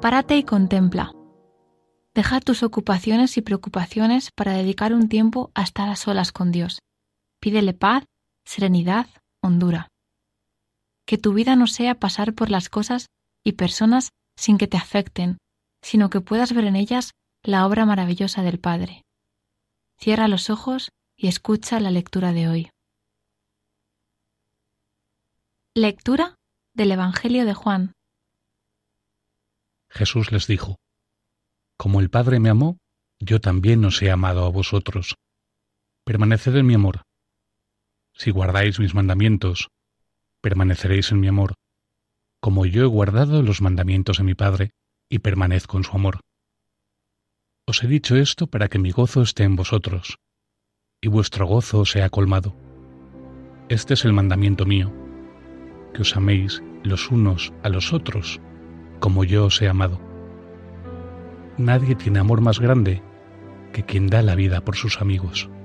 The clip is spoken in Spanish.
Párate y contempla. Deja tus ocupaciones y preocupaciones para dedicar un tiempo a estar a solas con Dios. Pídele paz, serenidad, hondura. Que tu vida no sea pasar por las cosas y personas sin que te afecten, sino que puedas ver en ellas la obra maravillosa del Padre. Cierra los ojos y escucha la lectura de hoy. Lectura del Evangelio de Juan. Jesús les dijo: Como el Padre me amó, yo también os he amado a vosotros. Permaneced en mi amor. Si guardáis mis mandamientos, permaneceréis en mi amor, como yo he guardado los mandamientos de mi Padre y permanezco en su amor. Os he dicho esto para que mi gozo esté en vosotros, y vuestro gozo sea colmado. Este es el mandamiento mío, que os améis los unos a los otros, como yo os he amado. Nadie tiene amor más grande que quien da la vida por sus amigos.